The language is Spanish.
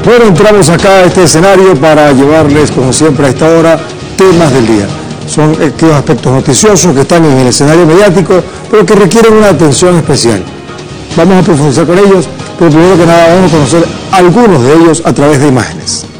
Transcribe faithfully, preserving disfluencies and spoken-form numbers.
Bueno, entramos acá a este escenario para llevarles, como siempre a esta hora, temas del día. Son aquellos aspectos noticiosos que están en el escenario mediático, pero que requieren una atención especial. Vamos a profundizar con ellos, pero primero que nada vamos a conocer algunos de ellos a través de imágenes.